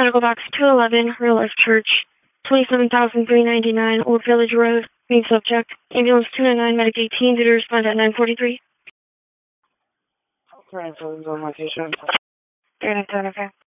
Medical Box 211, Real Life Church, 27,399 Old Village Road, main subject. Ambulance 299, Medic 18, due to respond at 9:43. Transfer on location. 397, okay.